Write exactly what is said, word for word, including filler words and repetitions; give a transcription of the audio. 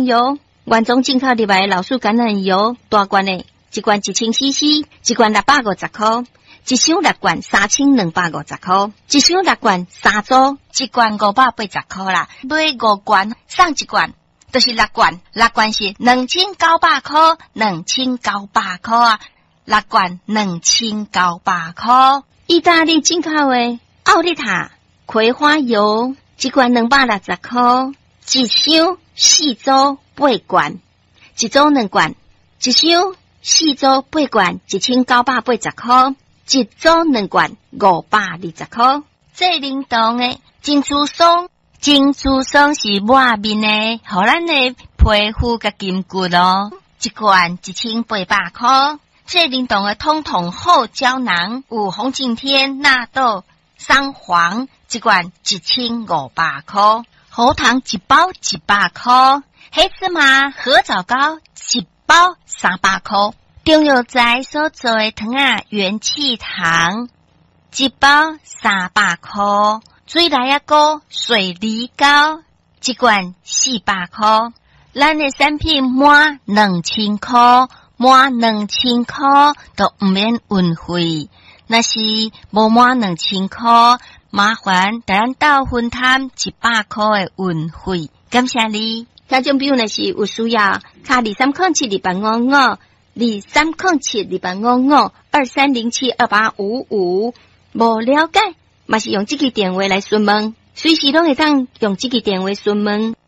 染油，原装进口入来老鼠感染油大罐的，一罐一千 C C， 一罐六百五十块，一箱六罐三千两百五十块，一箱六罐三组，一罐五百八十块啦。买五罐送一罐，就是六罐，六罐是两千九百块，两千九百块啊，六罐两千九百块。意大利进口的奥利塔葵花油，一罐两百六十块，一箱四组八罐，一组两罐，一箱四组八罐，一千九百八十块，一组两罐五百二十块。这冷冻的珍珠松，珍珠松是外面的，互咱的皮肤甲筋骨咯，一罐一千八百块。这冷冻的通通厚胶囊，有红景天、纳豆、桑黄，一罐一千五百块。喉糖一包一百块，黑芝麻、合枣糕一包三百块。中药材所做的糖啊，元气糖一包三百块。水来啊糕、水梨糕一罐四百块。咱的产品满两千块。满两千块都唔免运费，那是无满两千块，麻烦咱到分摊一百块的运费。感谢你。听众朋友若是有需要，卡二三零七二八五五，二三零七二八五五，二三零七二八五五。无了解，嘛是用这个电话来询问，随时拢会当用这个电话询问。